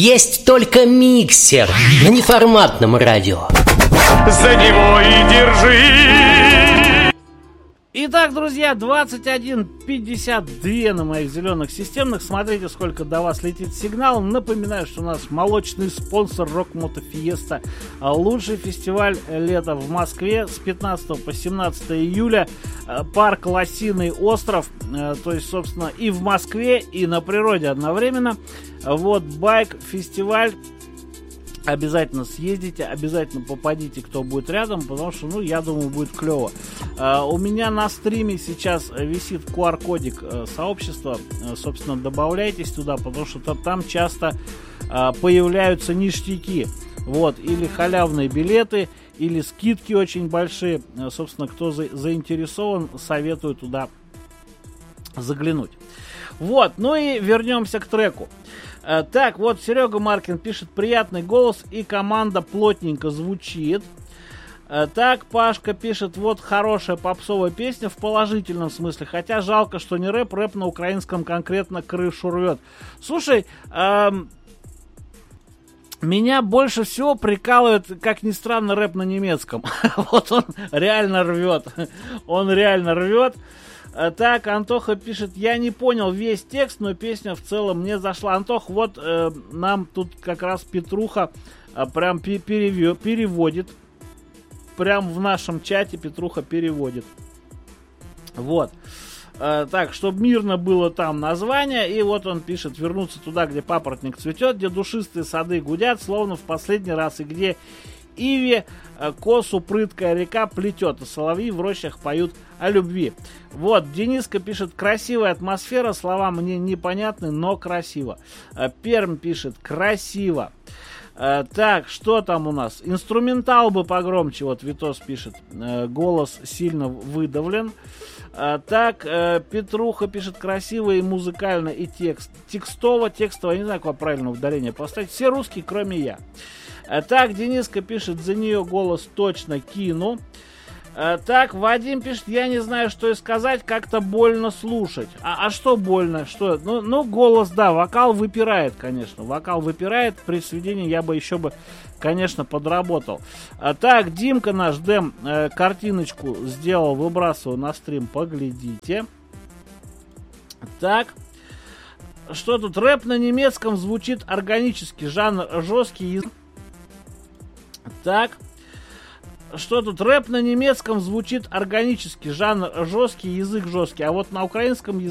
есть только миксер на неформатном радио. За него и держи. Итак, друзья, 21:52 на моих зеленых системных. Смотрите, сколько до вас летит сигнал. Напоминаю, что у нас молочный спонсор Рок-Мото Фиеста. Лучший фестиваль лета в Москве с 15 по 17 июля. Парк Лосиный остров. То есть, собственно, и в Москве, и на природе одновременно. Вот, байк-фестиваль. Обязательно съездите, обязательно попадите, кто будет рядом, потому что, ну, я думаю, будет клево. У меня на стриме сейчас висит QR-кодик сообщества. Собственно, добавляйтесь туда, потому что там часто появляются ништяки. Вот, или халявные билеты, или скидки очень большие. Собственно, кто заинтересован, советую туда заглянуть. Вот, ну и вернемся к треку. Так, вот Серега Маркин пишет: приятный голос и команда плотненько звучит. Так, Пашка пишет: вот хорошая попсовая песня в положительном смысле, хотя жалко, что не рэп, рэп на украинском конкретно крышу рвет. Слушай, меня больше всего прикалывает, как ни странно, рэп на немецком. Вот он реально рвет. Он реально рвет. Так, Антоха пишет: я не понял весь текст, но песня в целом мне зашла. Антох, вот нам тут как раз Петруха прям переводит. Прям в нашем чате Петруха переводит. Вот. Так, чтобы мирно было там название. И вот он пишет: вернуться туда, где папоротник цветет, где душистые сады гудят, словно в последний раз, и где Иве косу прыткая река плетет, и соловьи в рощах поют о любви. Вот, Дениска пишет: красивая атмосфера, слова мне непонятны, но красиво. Перм пишет: красиво. Так, что там у нас? Инструментал бы погромче, вот Витос пишет. Голос сильно выдавлен. Так, Петруха пишет: красиво и музыкально, и текстово, я не знаю, какое правильное ударение поставить. Все русские, кроме я. Так, Дениска пишет: за нее голос точно кину. Так, Вадим пишет: я не знаю, что и сказать, как-то больно слушать. А что больно? Что? Ну, голос, да, вокал выпирает, конечно. Вокал выпирает, при сведении я бы еще конечно, подработал. Так, Димка наш Дэм картиночку сделал, выбрасываю на стрим, поглядите. Так. Что тут? Рэп на немецком звучит органически, жанр жесткий язык. Так. Что тут? Рэп на немецком звучит органически, жанр жесткий, язык жесткий. А вот на украинском языке